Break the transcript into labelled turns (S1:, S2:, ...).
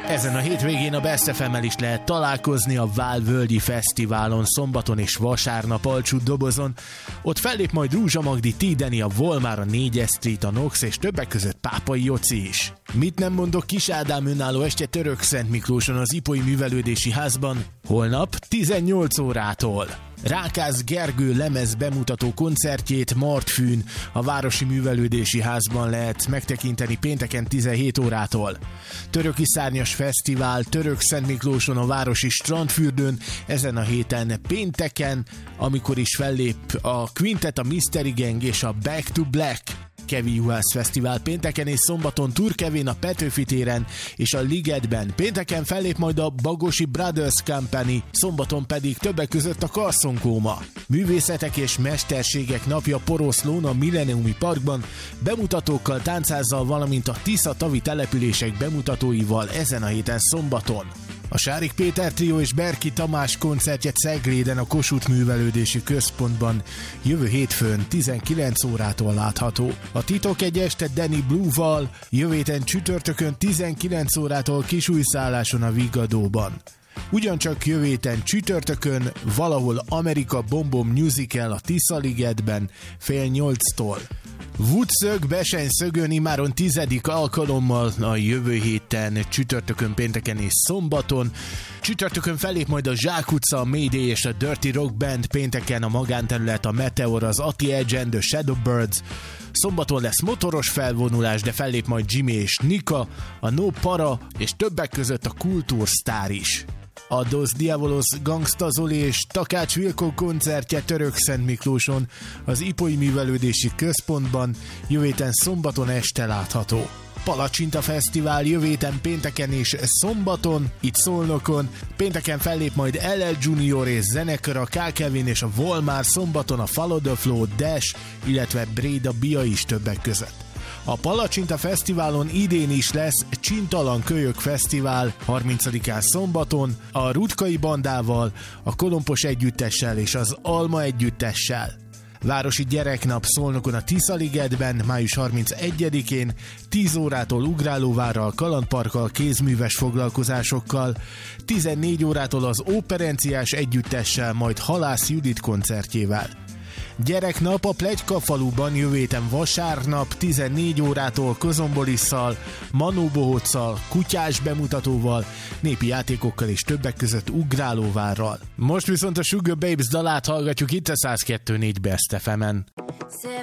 S1: Ezen a hétvégén a Best FM-mel is lehet találkozni a Válvölgyi Fesztiválon szombaton és vasárnap Alcsú Dobozon. Ott fellép majd Rúzsa Magdi, T-Deni, a Volmár, a 4 Street, a Nox és többek között Pápai Joci is. Mit nem mondok, Kis Ádám önálló este Törökszentmiklóson az Ipolyi Művelődési Házban, holnap 18 órától. Rákász Gergő lemez bemutató koncertjét Martfűn, a Városi Művelődési Házban lehet megtekinteni pénteken 17 órától. Töröki Szárnyas Fesztivál Törökszentmiklóson a Városi Strandfürdőn ezen a héten pénteken, amikor is fellép a Quintet, a Mystery Gang és a Back to Black. Kevin Juhász Fesztivál pénteken és szombaton Turkevén, a Petőfi téren és a Ligetben. Pénteken fellép majd a Bagosi Brothers Company, szombaton pedig többek között a Carson Kóma. Művészetek és mesterségek napja Poroszlón, a Millenniumi Parkban, bemutatókkal, táncázzal, valamint a Tisza-tavi települések bemutatóival ezen a héten szombaton. A Sárik Péter Trió és Berki Tamás koncertje Cegléden, a Kossuth Művelődési Központban jövő hétfőn 19 órától látható. A Titok egy este Danny Blue-val, jövő héten csütörtökön 19 órától Kisújszálláson a Vigadóban. Ugyancsak jövő héten csütörtökön valahol Amerika Bombom Musical a Tisza-ligetben fél 8-tól. Woodszög Besenyszögön imáron 10. alkalommal a jövő héten csütörtökön, pénteken és szombaton. Csütörtökön fellép majd a Zsák utca, a Mayday és a Dirty Rock Band, pénteken a Magánterület, a Meteor, az Ati Edge and the Shadowbirds. Szombaton lesz motoros felvonulás, de fellép majd Jimmy és Nika, a No Para és többek között a Kultúrsztár is. A Dos Diabolos, Gangsta Zoli és Takács Vilkó koncertje Törökszentmiklóson, az Ipolyi Művelődési Központban jövő héten szombaton este látható. Palacsinta Fesztivál jövő héten pénteken és szombaton, itt Szolnokon. Pénteken fellép majd LL Junior és zenekar, a K. Kevin és a Volmár, szombaton a Follow the Flow, Dash, illetve Bréda Bia is többek között. A Palacsinta Fesztiválon idén is lesz Csintalan Kölyök Fesztivál 30-án szombaton, a Rutkai Bandával, a Kolompos Együttessel és az Alma Együttessel. Városi Gyereknap Szolnokon a Tisza-ligetben május 31-én 10 órától Ugrálóvárral, Kalandparkkal, kézműves foglalkozásokkal, 14 órától az Operenciás Együttessel, majd Halász Judit koncertjével. Gyereknap a Pletykafaluban jövő héten vasárnap 14 órától Kozombolisszal, Manó Bohóccal, kutyás bemutatóval, népi játékokkal és többek között Ugrálóvárral. Most viszont a Sugar Babes dalát hallgatjuk itt a 102.4 Best FM-en.